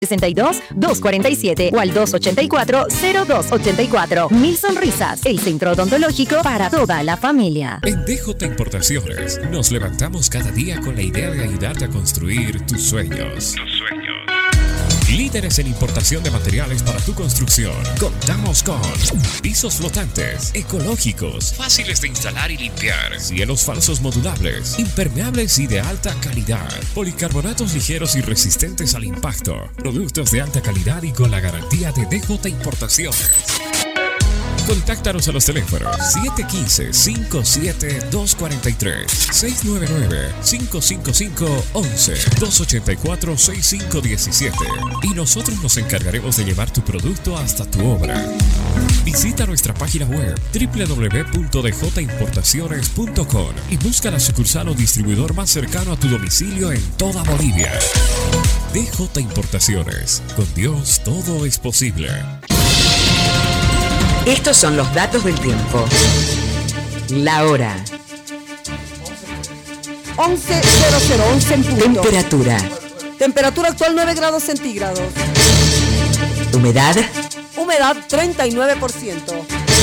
62-247 o al 284-0284. Mil Sonrisas, el centro odontológico para toda la familia. En DJ Importaciones nos levantamos cada día con la idea de ayudarte a construir tus sueños. Líderes en importación de materiales para tu construcción. Contamos con pisos flotantes, ecológicos, fáciles de instalar y limpiar, cielos falsos modulables, impermeables y de alta calidad, policarbonatos ligeros y resistentes al impacto, productos de alta calidad y con la garantía de DJ Importaciones. Contáctanos a los teléfonos 715-57-243, 699-555-11, 284-6517 y nosotros nos encargaremos de llevar tu producto hasta tu obra. Visita nuestra página web www.djimportaciones.com y busca la sucursal o distribuidor más cercano a tu domicilio en toda Bolivia. DJ Importaciones. Con Dios todo es posible. Estos son los datos del tiempo. La hora. 11:00, 11 en punto. Temperatura. Temperatura actual 9 grados centígrados. Humedad. Humedad 39%.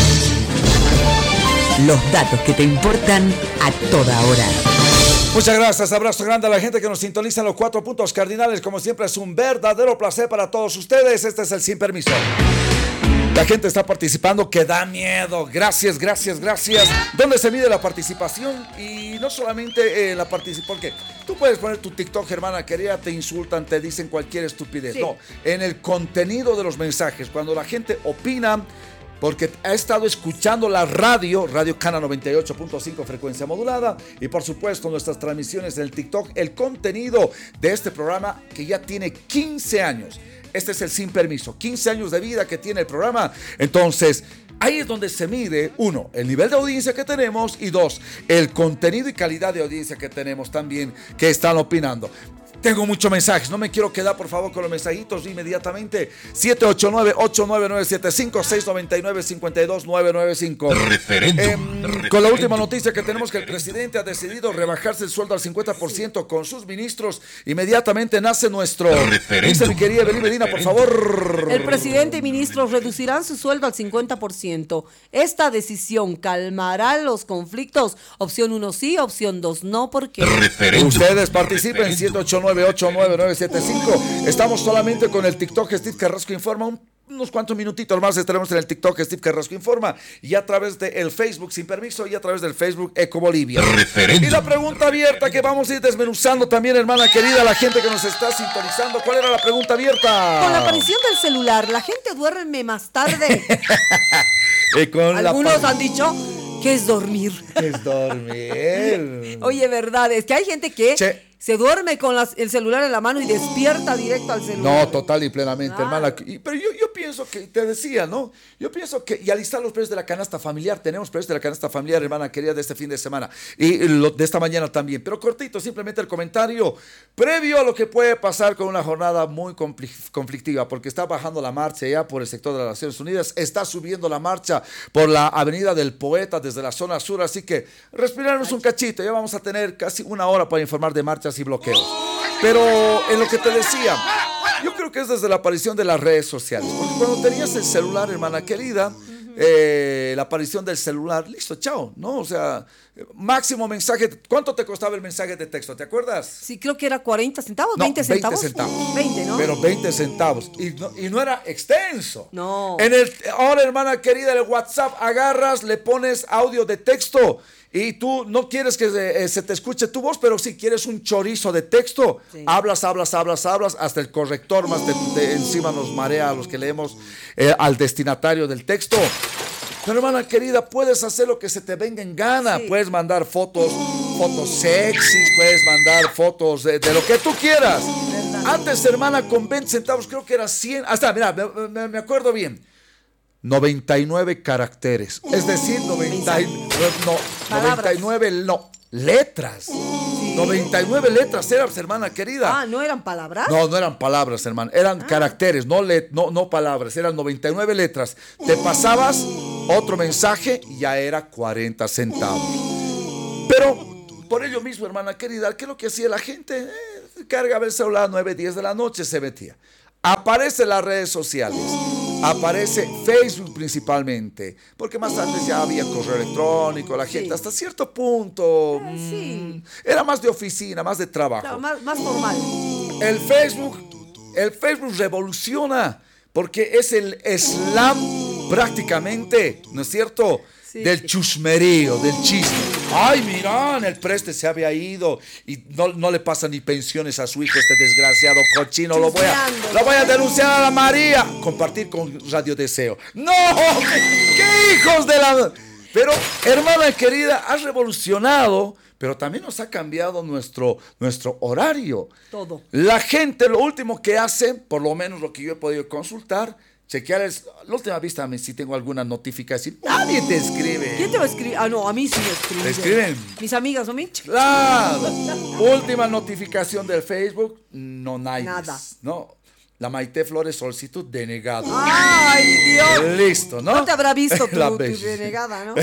Los datos que te importan a toda hora. Muchas gracias, abrazo grande a la gente que nos sintoniza en los 4 puntos cardinales. Como siempre es un verdadero placer para todos ustedes. Este es el Sin Permiso. La gente está participando, que da miedo. Gracias. ¿Dónde se mide la participación? Y no solamente la participación, porque tú puedes poner tu TikTok, hermana querida, te insultan, te dicen cualquier estupidez. Sí. No, en el contenido de los mensajes, cuando la gente opina, porque ha estado escuchando la Radio Cana 98.5 frecuencia modulada, y por supuesto nuestras transmisiones en el TikTok, el contenido de este programa que ya tiene 15 años. Este es el Sin Permiso, 15 años de vida que tiene el programa. Entonces, ahí es donde se mide, 1, el nivel de audiencia que tenemos, y 2, el contenido y calidad de audiencia que tenemos también, que están opinando. Tengo muchos mensajes, no me quiero quedar por favor con los mensajitos inmediatamente. 789-89975, 699-52995. Con la última noticia que tenemos, que el presidente ha decidido rebajarse el sueldo al 50% con sus ministros. Inmediatamente nace nuestro... Dice mi querida Evelyn Medina, por favor. El presidente y ministros reducirán su sueldo al 50%. Esta decisión calmará los conflictos. Opción 1 sí, opción 2 no, porque... Ustedes participen, 789-89975. Estamos solamente con el TikTok Steve Carrasco Informa. Unos cuantos minutitos más estaremos en el TikTok Steve Carrasco Informa, y a través del Facebook Sin Permiso, y a través del Facebook Eco Bolivia. Y la pregunta abierta que vamos a ir desmenuzando también, hermana querida, la gente que nos está sintonizando. ¿Cuál era la pregunta abierta? Con la aparición del celular, ¿la gente duerme más tarde? Algunos han dicho que es dormir. Es dormir. Oye, verdad, es que hay gente que... se duerme con el celular en la mano y despierta directo al celular. No, total y plenamente, hermana. Pero yo pienso que, te decía, ¿no? Yo pienso que, y alistar los precios de la canasta familiar, tenemos precios de la canasta familiar, hermana querida, de este fin de semana, y de esta mañana también. Pero cortito, simplemente el comentario previo a lo que puede pasar con una jornada muy conflictiva, porque está bajando la marcha ya por el sector de las Naciones Unidas, está subiendo la marcha por la Avenida del Poeta desde la zona sur, así que respirarnos un cachito, ya vamos a tener casi una hora para informar de marchas y bloqueos. Pero en lo que te decía, yo creo que es desde la aparición de las redes sociales, porque cuando tenías el celular, hermana querida, la aparición del celular, listo, chao, ¿no? O sea, máximo mensaje. ¿Cuánto te costaba el mensaje de texto? ¿Te acuerdas? Sí, creo que era 40 centavos, no, 20 centavos. 20 centavos. 20, ¿no? Pero 20 centavos. Y no era extenso. No. Ahora, hermana querida, el WhatsApp, agarras, le pones audio de texto, y tú no quieres que se te escuche tu voz, pero si quieres un chorizo de texto, sí. hablas, hasta el corrector más encima nos marea a los que leemos al destinatario del texto. Pero, hermana querida, puedes hacer lo que se te venga en gana. Sí. Puedes mandar fotos sexys, puedes mandar fotos de lo que tú quieras. Antes, hermana, con 20 centavos, creo que era 100. Hasta, mira, me acuerdo bien. 99 caracteres. Es decir, 99 letras. Sí. 99 letras eran, hermana querida. Ah, ¿no eran palabras? No eran palabras, hermana. Eran caracteres, no palabras. Eran 99 letras. Te pasabas otro mensaje y ya era 40 centavos. Pero por ello mismo, hermana querida, ¿qué es lo que hacía la gente? Cargaba el celular a 9, 10 de la noche, se metía. Aparecen las redes sociales, aparece Facebook principalmente, porque más antes ya había correo electrónico, la gente hasta cierto punto era más de oficina, más de trabajo. Claro, más formal. El Facebook revoluciona porque es el slam prácticamente, ¿no es cierto? Sí. Del chusmerío, del chisme. Ay, mira, el preste se había ido y no le pasa ni pensiones a su hijo, este desgraciado cochino. Lo voy a denunciar a la María. Compartir con Radio Deseo. ¡No! ¿Qué hijos de la...! Pero, hermana querida, has revolucionado, pero también nos ha cambiado nuestro horario. Todo. La gente, lo último que hace, por lo menos lo que yo he podido consultar, chequear la última vista si tengo alguna notificación. Nadie te escribe. ¿Quién te va a escribir? Ah, no, a mí sí me escriben. ¿Te escriben? Mis amigas, ¿no, Mitch? Claro. Última notificación del Facebook, no hay. Nada. No. La Maite Flores, solicitud denegada. ¡Ay, Dios! Listo, ¿no? No te habrá visto tu ves. denegada, ¿no?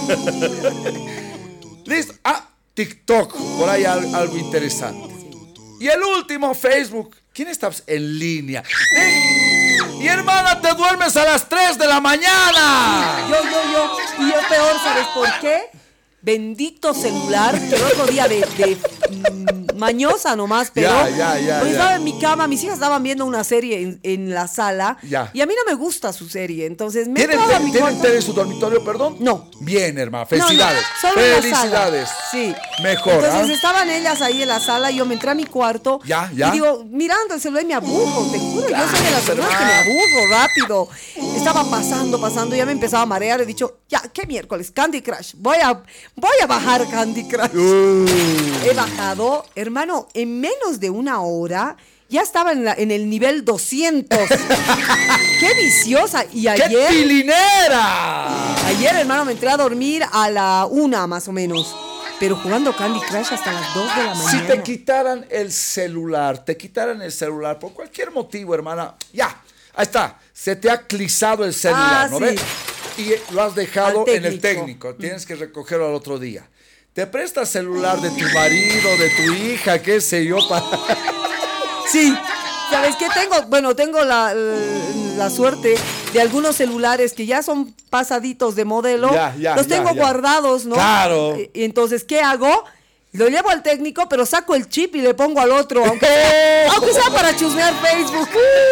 Listo. TikTok, por ahí algo interesante. Y el último, Facebook. ¿Quién está en línea? Y hermana, te duermes a las 3 de la mañana. Yo. Y yo peor, ¿sabes por qué? Bendito celular, que el otro día de mañosa nomás, pero porque estaba en mi cama, mis hijas estaban viendo una serie en la sala y a mí no me gusta su serie, entonces me entraba a mi cuarto. ¿Tienen su dormitorio, perdón? No. Bien, hermana, felicidades. No, solo en felicidades. la sala. Sí. Mejor. Entonces estaban ellas ahí en la sala y yo me entré a mi cuarto y digo, mirando el celular y me aburro, te juro, yo soy de las personas que me aburro rápido. Estaba pasando, ya me empezaba a marear, he dicho, ya, ¿qué miércoles? Candy Crush, voy a bajar Candy Crush. He bajado, hermano, en menos de una hora ya estaba en el nivel 200. ¡Qué viciosa! Y ayer... ¡Qué pilinera! Ayer, hermano, me entré a dormir a la 1 más o menos. Pero jugando Candy Crush hasta las 2 de la mañana. Si te quitaran el celular por cualquier motivo, hermana, ya, ahí está. Se te ha clisado el celular, ¿no ves? Y lo has dejado en el técnico. Tienes que recogerlo al otro día. Te presta el celular de tu marido, de tu hija, qué sé yo, para... Sí, ¿sabes qué tengo? Bueno, tengo la suerte de algunos celulares que ya son pasaditos de modelo. Los tengo guardados, ¿no? Claro. Y entonces, ¿qué hago? Lo llevo al técnico, pero saco el chip y le pongo al otro, aunque sea para chusmear Facebook.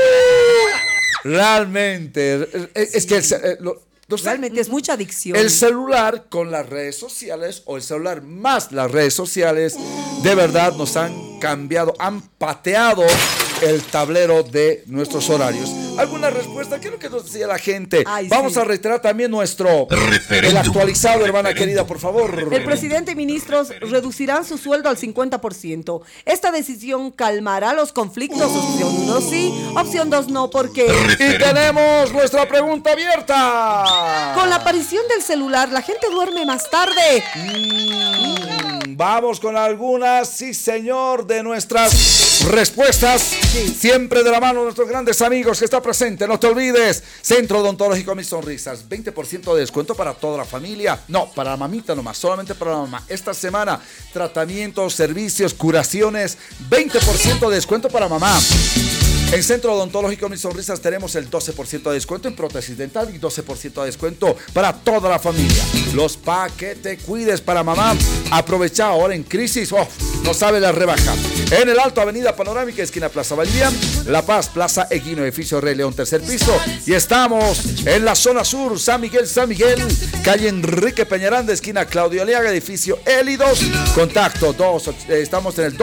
Realmente, es que realmente es mucha adicción. El celular con las redes sociales o el celular más las redes sociales de verdad nos han cambiado, han pateado el tablero de nuestros horarios. ¿Alguna respuesta? ¿Qué es lo que nos decía la gente? Vamos a reiterar también el actualizado, hermana querida, por favor. El presidente y ministros reducirán su sueldo al 50%. Esta decisión calmará los conflictos. Opción 1 sí, opción 2 no, porque... Y tenemos nuestra pregunta abierta. Con la aparición del celular, la gente duerme más tarde. Vamos con algunas, sí señor, de nuestras respuestas. Siempre de la mano de nuestros grandes amigos que está presente. No te olvides, Centro Odontológico Mis Sonrisas, 20% de descuento para toda la familia. No, para la mamita nomás, solamente para la mamá. Esta semana, tratamientos, servicios, curaciones, 20% de descuento para mamá. En Centro Odontológico Mis Sonrisas tenemos el 12% de descuento en prótesis dental y 12% de descuento para toda la familia. Los paquetes cuides para mamá. Aprovecha ahora en crisis. No sabe la rebaja. En el Alto, Avenida Panorámica, esquina Plaza Valdivia, La Paz, Plaza Eguino, edificio Rey León, tercer piso. Y estamos en la zona sur, San Miguel, calle Enrique Peñaranda, esquina Claudio Aliaga, edificio Élidos. Contacto, estamos en el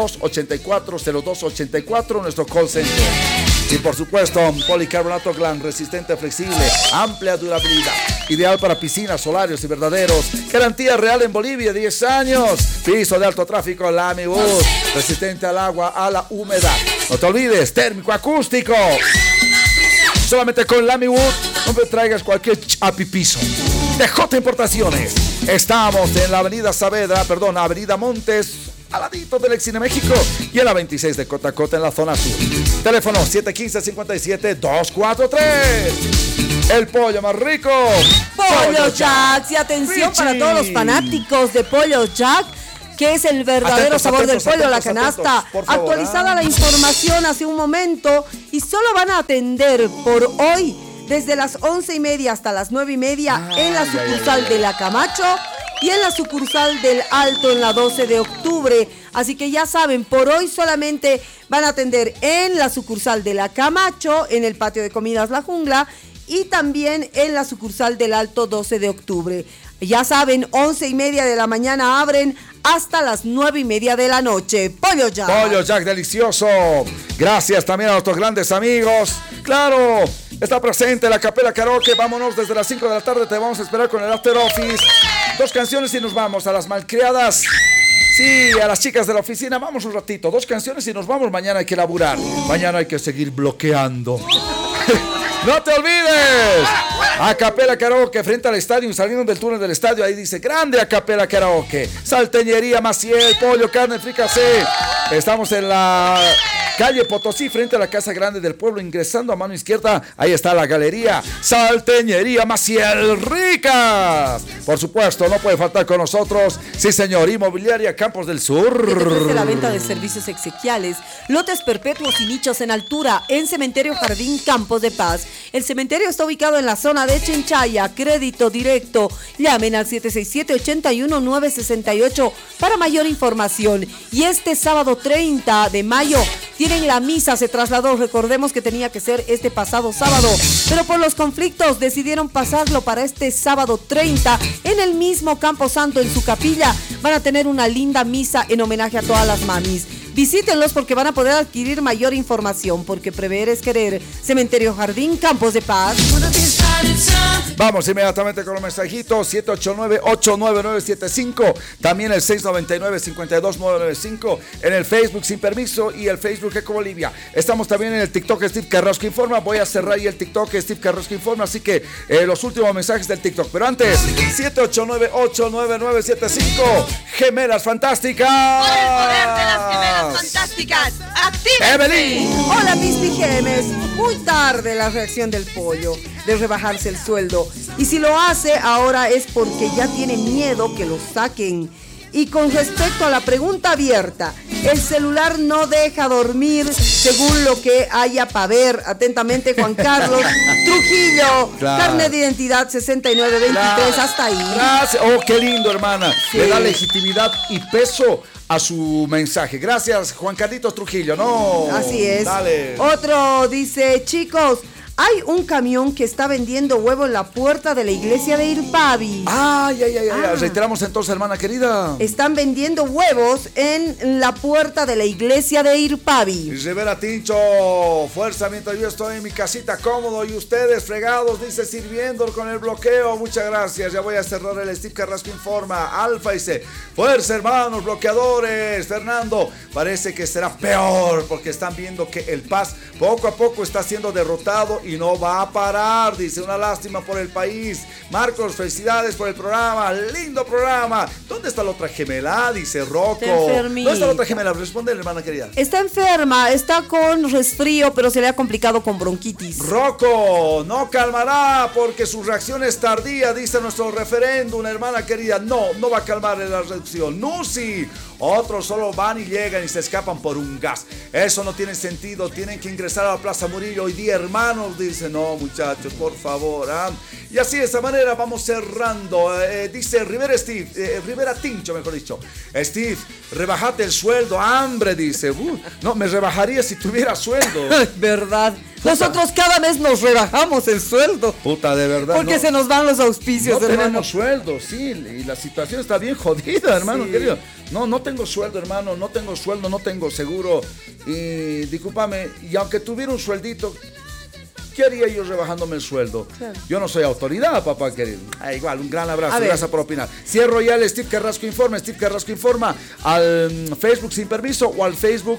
284-0284, nuestro call center. Y por supuesto, policarbonato Glan, resistente, flexible, amplia durabilidad, ideal para piscinas, solarios y verdaderos. Garantía real en Bolivia, 10 años. Piso de alto tráfico, Lamibus, resistente al agua, a la humedad. No te olvides, térmico acústico. Solamente con Lamibus, no me traigas cualquier chapipiso. DJ Importaciones. Estamos en la Avenida Montes, al ladito del Excine México, y en la 26 de Cotacota, en la zona sur. Teléfono 715-57-243. El pollo más rico, Pollo Jack. Y atención para todos los fanáticos de Pollo Jack. que es el verdadero sabor del pollo, la canasta. Actualizada la información hace un momento y solo van a atender por hoy desde las 11:30 hasta las 9:30 en la sucursal de La Camacho y en la sucursal del Alto en la 12 de octubre. Así que ya saben, por hoy solamente van a atender en la sucursal de La Camacho, en el patio de comidas La Jungla y también en la sucursal del Alto 12 de octubre. Ya saben, 11:30 de la mañana abren hasta las 9:30 de la noche. Pollo Jack. Pollo Jack, delicioso. Gracias también a nuestros grandes amigos. Claro, está presente la Capela Karaoke. Vámonos desde las 5 de la tarde. Te vamos a esperar con el After Office. 2 canciones y nos vamos a las malcriadas. Sí, a las chicas de la oficina. Vamos un ratito. 2 canciones y nos vamos. Mañana hay que laburar. Mañana hay que seguir bloqueando. ¡No te olvides! Acapela Karaoke frente al estadio, saliendo del túnel del estadio, ahí dice, grande Acapela Karaoke. Salteñería Maciel, pollo, carne, fricasé. Estamos en la calle Potosí, frente a la Casa Grande del Pueblo, ingresando a mano izquierda, ahí está la galería Salteñería Maciel Ricas. Por supuesto, no puede faltar con nosotros, sí señor, Inmobiliaria Campos del Sur. Que te ofrece la venta de servicios exequiales, lotes perpetuos y nichos en altura, en Cementerio Jardín Campos de Paz. El cementerio está ubicado en la zona de Chinchaya, crédito directo. Llamen al 767-81968 para mayor información. Y este sábado 30 de mayo tienen la misa, se trasladó, recordemos que tenía que ser este pasado sábado, pero por los conflictos decidieron pasarlo para este sábado 30 en el mismo Camposanto, en su capilla. Van a tener una linda misa en homenaje a todas las mamis. Visítenlos porque van a poder adquirir mayor información, porque prever es querer. Cementerio Jardín Campos de Paz. Vamos inmediatamente con los mensajitos. 789-89975. También el 699-52995. En el Facebook Sin Permiso y el Facebook Eco Bolivia. Estamos también en el TikTok Steve Carrasco Informa. Voy a cerrar ahí el TikTok Steve Carrasco Informa. Así que los últimos mensajes del TikTok. Pero antes, 789-89975. Gemelas Fantásticas. Por el poder de las gemelas fantásticas, ¡actívense! Evelyn. Hola mis pijemes, muy tarde la reacción del pollo de rebajarse el sueldo, y si lo hace ahora es porque ya tiene miedo que lo saquen. Y con respecto a la pregunta abierta, el celular no deja dormir según lo que haya para ver. Atentamente, Juan Carlos Trujillo, claro. Carne de identidad 6923, claro. Hasta ahí. Gracias. Oh, qué lindo, hermana. Sí. Le da legitimidad y peso a su mensaje. Gracias, Juan Carlitos Trujillo. No. Así es. Dale. Otro dice, chicos, hay un camión que está vendiendo huevo en la puerta de la iglesia de Irpavi. Ay. Reiteramos entonces, hermana querida. Están vendiendo huevos en la puerta de la iglesia de Irpavi. Rivera Tincho, fuerza mientras yo estoy en mi casita cómodo y ustedes fregados, dice, sirviendo con el bloqueo. Muchas gracias. Ya voy a cerrar el Steve Carrasco Informa. Alfa dice, fuerza hermanos bloqueadores. Fernando, parece que será peor porque están viendo que el Paz poco a poco está siendo derrotado y no va a parar, dice, una lástima por el país. Marcos, felicidades por el programa, lindo programa. ¿Dónde está la otra gemela? Dice Rocco. ¿Dónde está la otra gemela? Responde, hermana querida. Está enferma, está con resfrío, pero se le ha complicado con bronquitis. Rocco, no calmará porque su reacción es tardía, dice nuestro referéndum, hermana querida. No va a calmar la reacción. Nusi, otros solo van y llegan y se escapan por un gas. Eso no tiene sentido, tienen que ingresar a la Plaza Murillo hoy día, hermanos. Dice, no muchachos, por favor. Y así de esa manera vamos cerrando. Dice Rivera Tincho, mejor dicho. Steve, rebajate el sueldo, hambre, dice. No, me rebajaría si tuviera sueldo. ¿Verdad? Puta. Nosotros cada mes nos rebajamos el sueldo. Puta, de verdad. Porque no, se nos van los auspicios, no hermano. Tenemos sueldo, sí, y la situación está bien jodida, hermano, sí. Querido. No tengo sueldo, hermano, no tengo sueldo, no tengo seguro. Y discúlpame, y aunque tuviera un sueldito, ¿qué haría yo rebajándome el sueldo? Claro. Yo no soy autoridad, papá querido. Igual, un gran abrazo, gracias por opinar. Cierro ya el Steve Carrasco Informa. Steve Carrasco Informa al Facebook Sin Permiso o al Facebook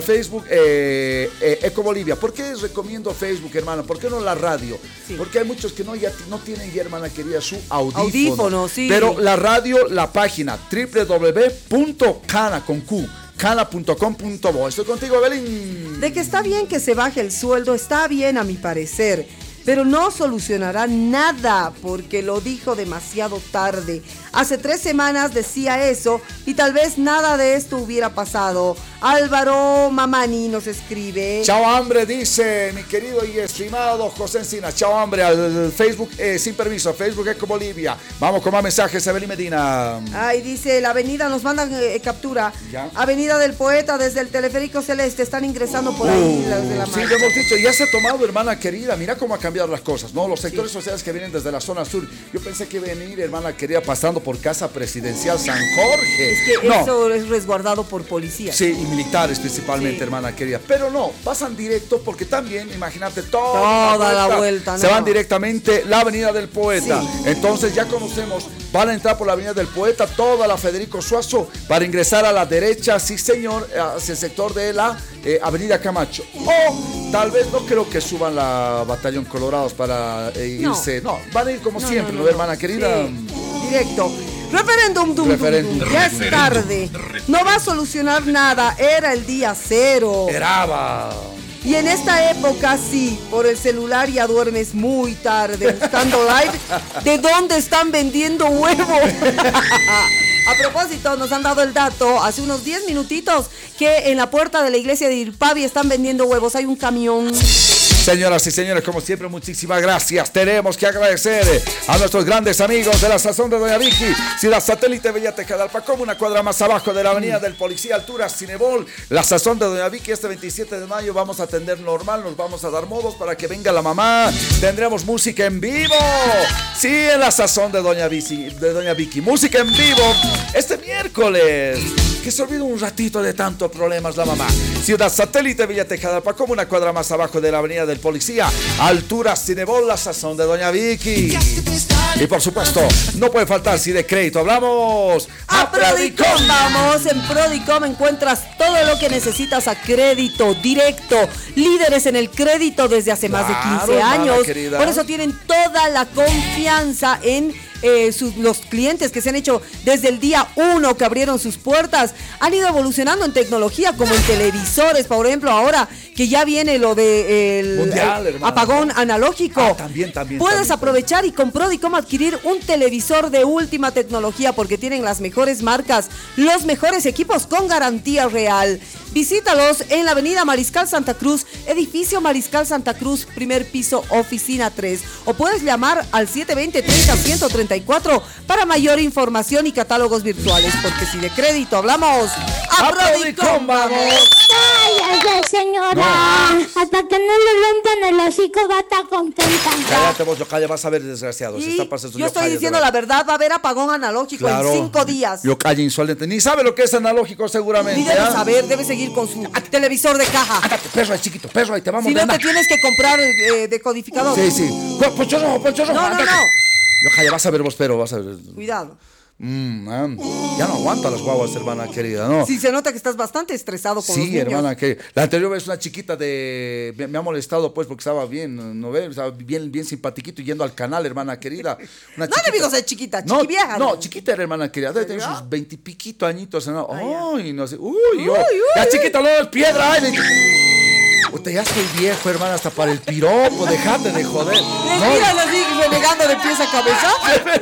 Eco Bolivia. ¿Por qué recomiendo Facebook, hermano? ¿Por qué no la radio? Sí. Porque hay muchos que no tienen ya, hermana querida, su audífono. Sí. Pero la radio, la página www.cana.com.bo. Estoy contigo, Evelyn. De que está bien que se baje el sueldo, está bien a mi parecer. pero no solucionará nada porque lo dijo demasiado tarde. Hace 3 semanas decía eso y tal vez nada de esto hubiera pasado. Álvaro Mamani nos escribe. Chao hambre, dice mi querido y estimado José Encinas. Chao hambre al Facebook sin permiso, Facebook Eco Bolivia. Vamos con más mensajes, Evelyn Medina. Ay, dice, la avenida, nos mandan captura. ¿Ya? Avenida del Poeta, desde el Teleférico Celeste, están ingresando por ahí las de la marcha. Sí, lo hemos dicho, ya se ha tomado, hermana querida. Mira cómo ha cambiado las cosas, ¿no? Los sectores sociales que vienen desde la zona sur. Yo pensé que iba a venir, hermana querida, pasando por Casa Presidencial San Jorge. Es que eso es resguardado por policías. Sí, y militares principalmente, hermana querida. Pero no, pasan directo porque también, imagínate, toda la vuelta, se van directamente la Avenida del Poeta. Sí. Entonces ya conocemos, van a entrar por la Avenida del Poeta, toda la Federico Suazo, para ingresar a la derecha, sí señor, hacia el sector de la Avenida Camacho. O tal vez no creo que suban la Batallón Colorados para irse. No, van a ir como siempre, ¿no, hermana querida? Sí. Directo. Referéndum, ya es tarde. No va a solucionar nada. Era el día 0. Y en esta época, sí, por el celular ya duermes muy tarde buscando live de dónde están vendiendo huevos. A propósito, nos han dado el dato hace unos 10 minutitos que en la puerta de la iglesia de Irpavi están vendiendo huevos. Hay un camión. Señoras y señores, como siempre, muchísimas gracias. Tenemos que agradecer a nuestros grandes amigos de la Sazón de Doña Vicky, Ciudad Satélite, Villa Tejadalpa, como una cuadra más abajo de la Avenida del Policía, altura Cinebol. La Sazón de Doña Vicky, este 27 de mayo vamos a atender normal, nos vamos a dar modos para que venga la mamá. Tendremos música en vivo. Sí, en la Sazón de Doña Vicky, música en vivo este miércoles. Que se olvide un ratito de tantos problemas la mamá. Ciudad Satélite, Villa Tejadalpa, como una cuadra más abajo de la Avenida del Policía, altura Cinebol, la Sazón de Doña Vicky. Y por supuesto, no puede faltar, si de crédito hablamos, a Prodicom. Vamos, en Prodicom encuentras todo lo que necesitas a crédito directo. Líderes en el crédito desde hace más de 15 años. Querida. Por eso tienen toda la confianza en los clientes que se han hecho desde el día 1 que abrieron sus puertas. Han ido evolucionando en tecnología, como en televisores, por ejemplo, ahora que ya viene lo de apagón analógico. También. Puedes aprovechar y con Prodicom adquirir un televisor de última tecnología porque tienen las mejores marcas, los mejores equipos con garantía real. Visítalos en la Avenida Mariscal Santa Cruz, edificio Mariscal Santa Cruz, primer piso, oficina 3. O puedes llamar al 720-30-134 para mayor información y catálogos virtuales. Porque si de crédito hablamos, a Prodicom vamos. Cállate, señora. Hasta que no le rompan el hocico va a estar contenta. Cállate vos, Yocaya, vas a ver, desgraciado. Sí, yo estoy diciendo la verdad, va a haber apagón analógico en 5 días. Yocaya insolente, ni sabe lo que es analógico seguramente. Ni debe saber, debe seguir con su televisor de caja. Ándate, perro ahí, chiquito, perro ahí, te vamos a Si no, te tienes que comprar decodificador. Sí. Poncho rojo. No. Yocaya, vas a ver vos, pero vas a ver. Cuidado. Ya no aguanta las guaguas, hermana querida, ¿no? Sí, se nota que estás bastante estresado con los niños. Sí, hermana querida. La anterior vez una chiquita me ha molestado, pues, porque estaba bien, ¿no ves? Estaba bien simpatiquito yendo al canal, hermana querida. No he debido ser chiquita, chiquivieja. No, chiquita era, hermana querida. Debe tener sus 20 y piquito añitos, ¿no? Ay, no sé. Uy. La chiquita no es piedra, Usted ya estoy viejo, hermana, hasta para el piropo, dejate de joder. Miras así, renegando de pies a cabeza.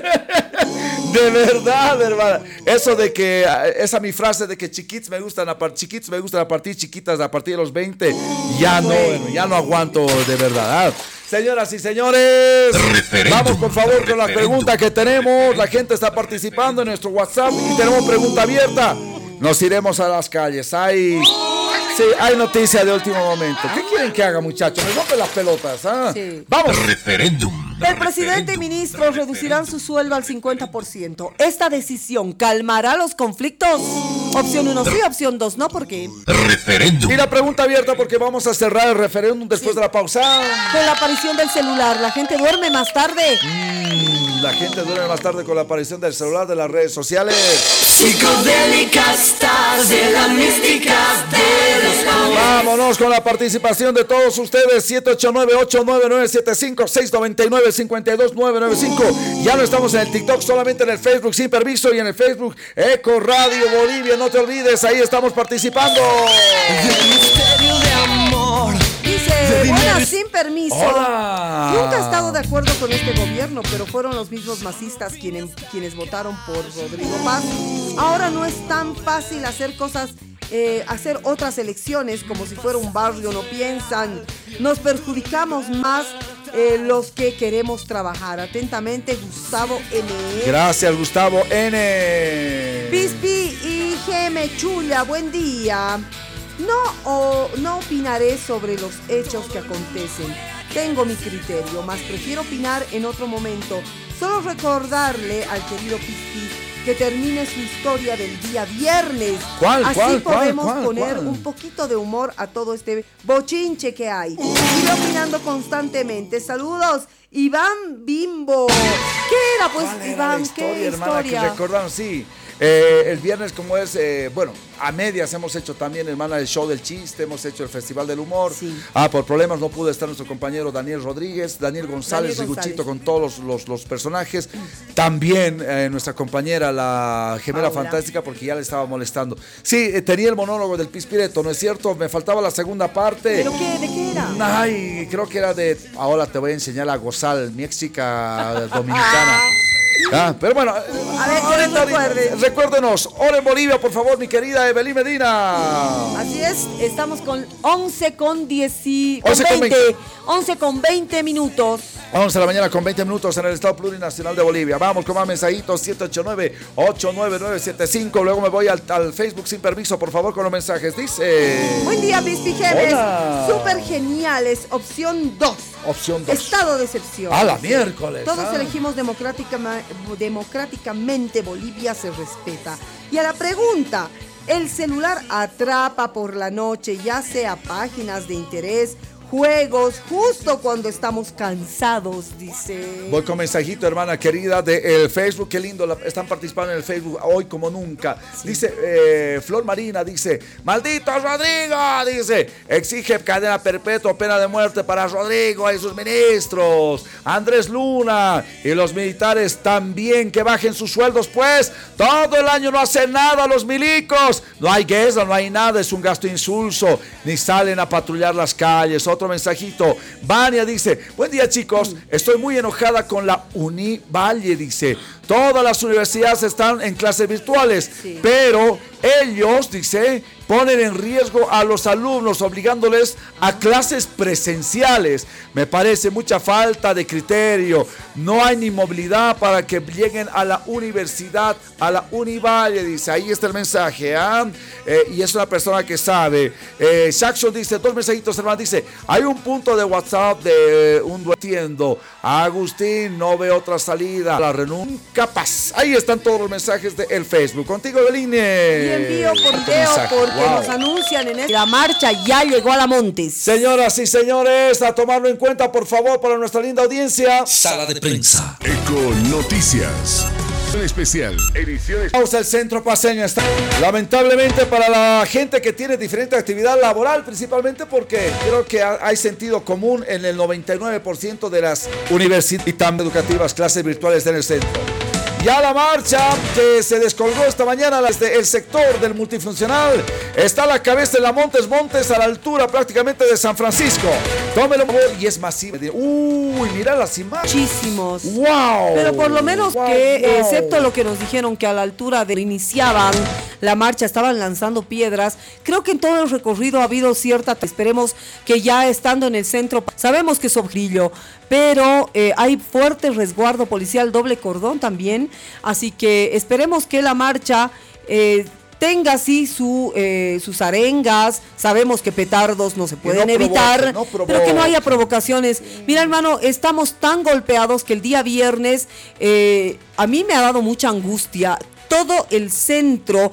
De verdad, hermana. Eso de que, esa mi frase de que chiquitos me gustan a partir, chiquitas a partir de los 20, ya no aguanto de verdad. Señoras y señores, vamos por favor con la pregunta que tenemos. La gente está participando en nuestro WhatsApp y tenemos pregunta abierta. Nos iremos a las calles. Sí, hay noticia de último momento. ¿Qué quieren que haga, muchachos? Me rompen las pelotas. Sí. Vamos. Referéndum. El presidente y ministros reducirán su sueldo al 50%. ¿Esta decisión calmará los conflictos? Opción 1 sí, opción 2 no, ¿por qué? Referéndum. Y la pregunta abierta porque vamos a cerrar el referéndum después de la pausa. Con la aparición del celular, la gente duerme más tarde. La gente duerme más tarde con la aparición del celular, de las redes sociales. Psicodélicas de la mística de los jóvenes. Vámonos con la participación de todos ustedes. 789-89975, 699-52995. Ya no estamos en el TikTok, solamente en el Facebook Sin Permiso y en el Facebook Eco Radio Bolivia. No te olvides, ahí estamos participando. El misterio de amor. Dice Buenas, sin permiso. Hola. Nunca he estado de acuerdo con este gobierno, pero fueron los mismos masistas quienes votaron por Rodrigo Paz. Ahora no es tan fácil hacer cosas, hacer otras elecciones como si fuera un barrio, no piensan. Nos perjudicamos más los que queremos trabajar. Atentamente, Gustavo N. Gracias, Gustavo N. Pispi y Geme Chula, buen día. No opinaré sobre los hechos que acontecen. Tengo mi criterio, mas prefiero opinar en otro momento. Solo recordarle al querido Pispi que termine su historia del día viernes. Así podemos poner un poquito de humor a todo este bochinche que hay. Sigue opinando constantemente. Saludos, Iván Bimbo. ¿Qué era pues, Iván? ¿Qué historia? Que recordaron, sí. El viernes, como es, bueno, a medias hemos hecho también, hermana, el show del chiste, hemos hecho el Festival del Humor. Sí. Por problemas no pudo estar nuestro compañero Daniel Rodríguez, Daniel González, Riguchito con todos los personajes. También nuestra compañera, la Gemela Fantástica, porque ya le estaba molestando. Sí, tenía el monólogo del Pispireto, ¿no es cierto? Me faltaba la segunda parte. ¿Pero qué? ¿De qué era? Ay, creo que era de, ahora te voy a enseñar a gozar, mi exica dominicana. Pero bueno, recuérdenos, hora en Bolivia, por favor, mi querida Evelyn Medina. Así es, estamos con 11 con 20 minutos. 11 de la mañana con 20 minutos en el Estado Plurinacional de Bolivia. Vamos con más mensajitos, 789-89975. Luego me voy al Facebook sin permiso, por favor, con los mensajes. Dice: buen día, Pispijemes. Súper geniales. Opción 2. Opción 2. Estado de excepción. A la miércoles. Todos elegimos democráticamente, Bolivia se respeta. Y a la pregunta, ¿el celular atrapa por la noche, ya sea páginas de interés, juegos, justo cuando estamos cansados? Dice. Voy con mensajito, hermana querida, de el Facebook. Qué lindo, están participando en el Facebook hoy como nunca. Sí. Dice Flor Marina, dice: maldito Rodrigo, dice, exige cadena perpetua, pena de muerte para Rodrigo y sus ministros. Andrés Luna y los militares también, que bajen sus sueldos, pues todo el año no hacen nada los milicos. No hay guerra, no hay nada, es un gasto insulso, ni salen a patrullar las calles. Otro mensajito, Vania dice: buen día, chicos, estoy muy enojada con la Univalle, dice, todas las universidades están en clases virtuales, pero ellos, dice, ponen en riesgo a los alumnos obligándoles a clases presenciales. Me parece mucha falta de criterio. No hay ni movilidad para que lleguen a la universidad, a la Univalle, dice. Ahí está el mensaje, y es una persona que sabe. Jackson dice, 2 mensajitos, hermano, dice: hay un punto de WhatsApp de un entiendo. Agustín, no ve otra salida. La renuncia capaz. Ahí están todos los mensajes del Facebook. Contigo, Beline. Y envío por video porque nos anuncian en la marcha ya llegó a la Montes. Señoras y señores, a tomarlo en cuenta, por favor, para nuestra linda audiencia. Sala de prensa. Eco Noticias. Especial. Ediciones. Vamos al centro paseño. Está lamentablemente para la gente que tiene diferente actividad laboral, principalmente porque creo que hay sentido común en el 99% de las universidades educativas, clases virtuales en el centro. Ya la marcha que se descolgó esta mañana desde el sector del multifuncional está a la cabeza de la Montes a la altura prácticamente de San Francisco. Tómelo y es masivo. Uy, mira las imágenes. Muchísimos. Wow. Pero por lo menos excepto lo que nos dijeron que a la altura de iniciaban la marcha estaban lanzando piedras, creo que en todo el recorrido ha habido cierta, esperemos que ya estando en el centro, sabemos que es Sobrillo, pero hay fuerte resguardo policial, doble cordón también, así que esperemos que la marcha tenga así sus arengas. Sabemos que petardos no se pueden evitar, pero que no haya provocaciones. Mira, hermano, estamos tan golpeados que el día viernes a mí me ha dado mucha angustia. Todo el centro,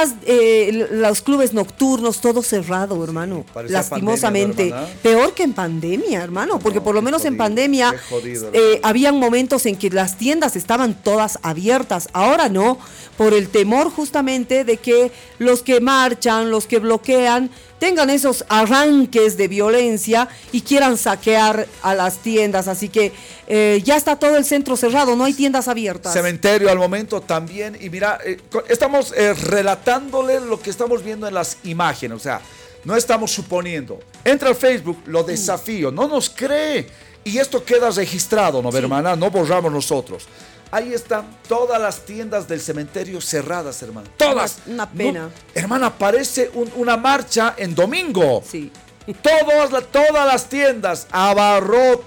los clubes nocturnos, todo cerrado, hermano. Parecía lastimosamente. Pandemia, peor que en pandemia, hermano, porque por lo menos en pandemia habían momentos en que las tiendas estaban todas abiertas. Ahora no, por el temor justamente de que los que marchan, los que bloquean, tengan esos arranques de violencia y quieran saquear a las tiendas. Así que ya está todo el centro cerrado, no hay tiendas abiertas. Cementerio al momento también. Y mira, estamos relatándole lo que estamos viendo en las imágenes. O sea, No estamos suponiendo. Entra al Facebook, lo desafío, no nos cree. Y esto queda registrado, ¿no, hermana? No borramos nosotros. Ahí están todas las tiendas del cementerio cerradas, hermana. Todas. Una pena. No, hermana, parece una marcha en domingo. Sí. Todas las tiendas, abarrotes.